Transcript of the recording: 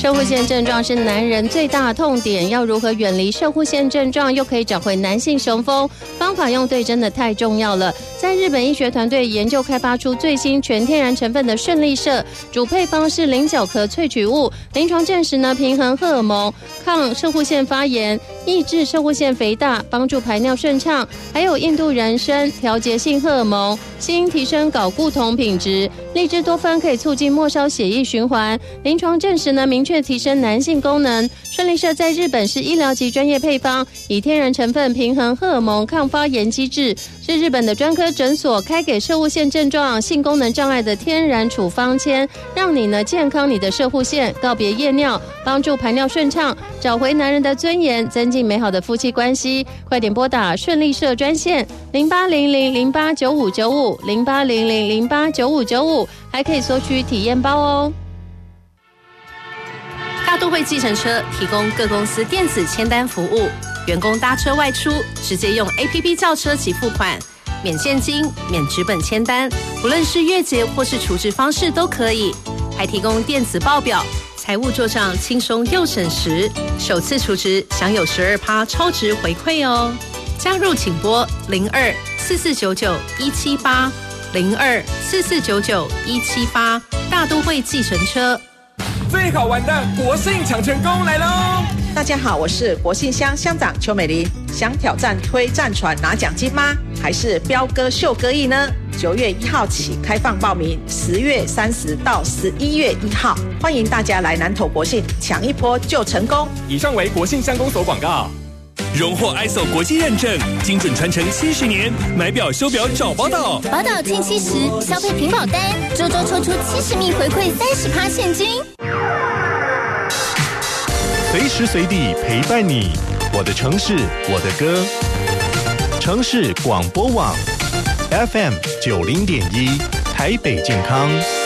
摄护腺症状是男人最大的痛点，要如何远离摄护腺症状，又可以找回男性雄风？方法用对真的太重要了。在日本医学团队研究开发出最新全天然成分的顺利摄，主配方是菱角壳萃取物，临床证实呢平衡荷尔蒙，抗摄护腺发炎，抑制摄护腺肥大，帮助排尿顺畅，还有印度人参调节性荷尔蒙，锌提升睾固酮品质，荔枝多酚可以促进末梢血液循环，临床证实呢明确提升男性功能。顺利摄在日本是医疗级专业配方，以天然成分平衡荷尔蒙抗发炎机制，是日本的专科诊所开给摄护腺症状、性功能障碍的天然处方签，让你呢健康你的摄护腺，告别夜尿，帮助排尿顺畅，找回男人的尊严，增进美好的夫妻关系。快点拨打顺利摄专线0800089595 还可以索取体验包哦。 大都会计程车提供各公司电子签单服务，员工搭车外出直接用 APP 叫车及付款，免现金、免纸本签单，不论是月结或是储值方式都可以，还提供电子报表，财务做账轻松又省时，首次储值享有12%超值回馈哦。加入请拨02-4499-178 02-4499-178，大都会计程车。 最好玩的国庆抢成功来喽！ 大家好，我是国信乡乡长邱美玲。想挑战推战船拿奖金吗？还是飙歌秀歌艺呢？9月1号起开放报名，10月30到11月1号，欢迎大家来南投国信抢一波就成功。 以上为国信乡公所广告。 荣获 ISO 国际认证，精准传承70年，买表修表找宝岛。 宝岛庆70，消费屏保单，周周抽出70名回馈30%现金， 随时随地陪伴你。我的城市，我的歌。城市广播网 FM 90.1，台北健康。